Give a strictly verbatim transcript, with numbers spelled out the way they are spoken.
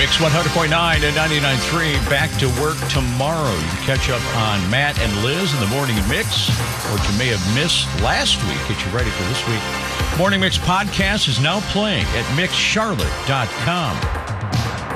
Mix one hundred point nine and ninety-nine point three. Back to work tomorrow. You can catch up on Matt and Liz in the Morning Mix, what you may have missed last week. Get you ready for this week. Morning Mix podcast is now playing at mix charlotte dot com.